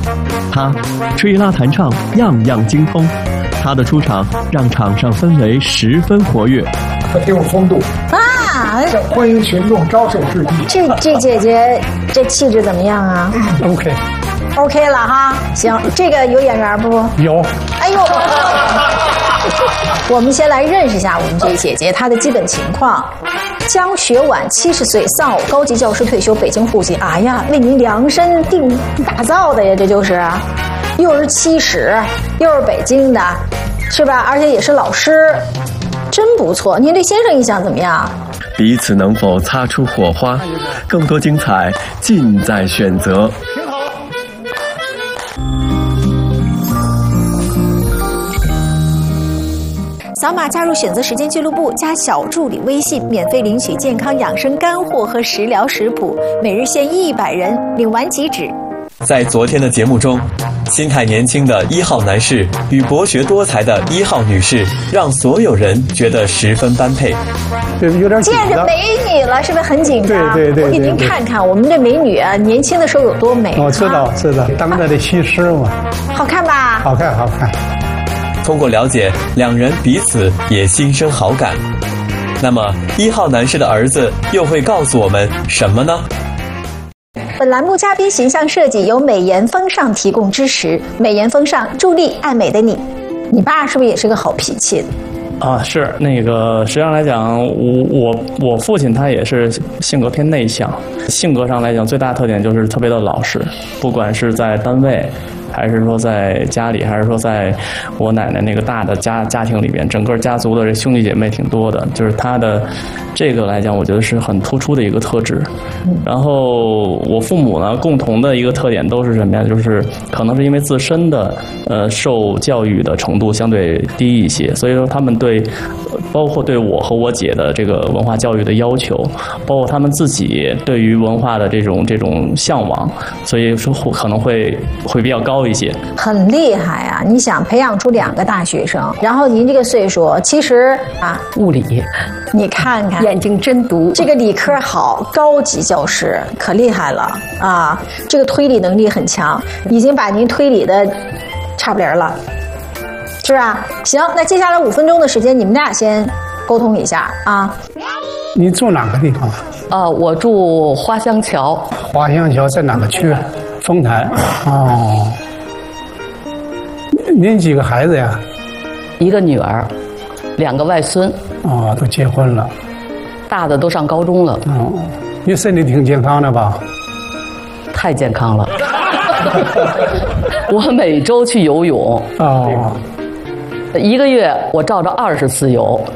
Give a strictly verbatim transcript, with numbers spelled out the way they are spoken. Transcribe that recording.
他吹拉弹唱样样精通，他的出场让场上氛围十分活跃。 他挺有风度啊， 欢迎群众招手致意。 这这姐姐这气质怎么样啊 ？OK。 OK 了哈，行，这个有眼缘不？ 有。 哎呦，我们先来认识一下我们这位姐姐，她的基本情况。江学婉，七十岁，丧偶，高级教师退休，北京户籍。哎呀，为您量身定打造的呀，这就是，又是七十，又是北京的，是吧？而且也是老师，真不错。您对先生印象怎么样？ 彼此能否擦出火花？更多精彩尽在选择。 扫码加入选择时间俱乐部，加小助理微信，免费领取健康养生干货和食疗食谱，每日限一百人，领完即止。 在昨天的节目中，心态年轻的一号男士与博学多才的一号女士，让所有人觉得十分般配。 对，有点紧张。 见着美女了，是不是很紧张？ 对对 对, 对。 我给您看看我们这美女啊，年轻的时候有多美。 我知道，知道，当代的西施嘛。 好看吧？ 好看，好看。 通过了解，两人彼此也心生好感。那么，一号男士的儿子又会告诉我们什么呢？ 本栏目嘉宾形象设计由美颜风尚提供支持，美颜风尚助力爱美的你。你爸是不是也是个好脾气的？ 啊，是那个，实际上来讲，我我我父亲他也是性格偏内向，性格上来讲最大特点就是特别的老实，不管是在单位，还是说在家里，还是说在我奶奶那个大的家家庭里边，整个家族的兄弟姐妹挺多的，就是他的这个来讲，我觉得是很突出的一个特质。然后我父母呢，共同的一个特点都是什么呀？就是可能是因为自身的呃受教育的程度相对低一些，所以说他们对包括对我和我姐的这个文化教育的要求，包括他们自己对于文化的这种这种向往，所以说可能会会比较高一些。 很厉害啊！你想培养出两个大学生，然后您这个岁数，其实啊， 物理， 你看看眼睛真毒， 这个理科好，高级教师可厉害了啊！这个推理能力很强，已经把您推理的差不离了，是吧？行，那接下来五分钟的时间，你们俩先沟通一下啊。 你住哪个地方？ 呃，我住花乡桥。 花乡桥在哪个区？丰台。哦。您几个孩子呀？ 一个女儿，两个外孙。 哦，都结婚了。 大的都上高中了。 哦，你身体挺健康的吧？ 太健康了。我每周去游泳。 哦。 一个月我照着二十次游。